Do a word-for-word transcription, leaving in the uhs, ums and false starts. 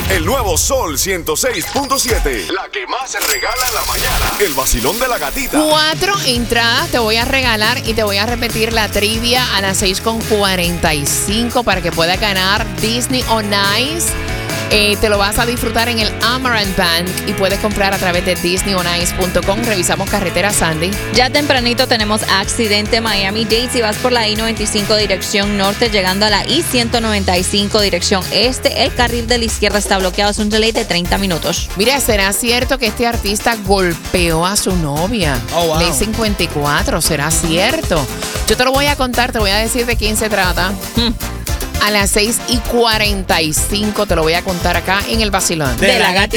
El nuevo Sol ciento seis punto siete. La que más se regala en la mañana. El vacilón de la gatita. Cuatro entradas te voy a regalar y te voy a repetir la trivia a las seis con cuarenta y cinco para que puedas ganar Disney on Ice. Eh, te lo vas a disfrutar en el Amarant Bank y puedes comprar a través de disney on ice punto com. Revisamos carretera, Sandy. Ya tempranito tenemos accidente Miami-Dade. Si vas por la I noventa y cinco dirección norte, llegando a la I ciento noventa y cinco dirección este, el carril de la izquierda está bloqueado. Es un delay de treinta minutos. Mira, ¿será cierto que este artista golpeó a su novia? Oh, wow. Ley cincuenta y cuatro, ¿será cierto? Yo te lo voy a contar, te voy a decir de quién se trata. Hmm. A las seis y cuarenta y cinco te lo voy a contar acá en el vacilón De la gatita.